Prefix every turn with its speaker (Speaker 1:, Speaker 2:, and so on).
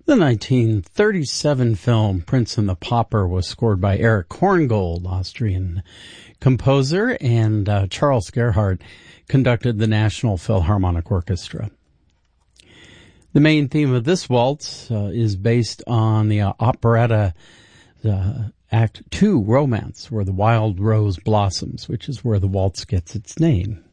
Speaker 1: The 1937 film Prince and the Pauper was scored by Erich Korngold, Austrian composer, and Charles Gerhardt conducted the National Philharmonic Orchestra. The main theme of this waltz is based on the operetta Act 2 romance, where the wild rose blossoms, which is where the waltz gets its name.